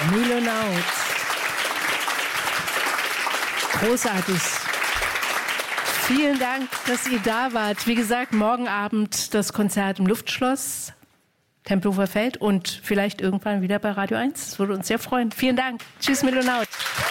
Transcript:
Milonaut. Großartig. Vielen Dank, dass ihr da wart. Wie gesagt, morgen Abend das Konzert im Luftschloss, Tempelhofer Feld und vielleicht irgendwann wieder bei Radio 1. Das würde uns sehr freuen. Vielen Dank. Tschüss, Milonaut.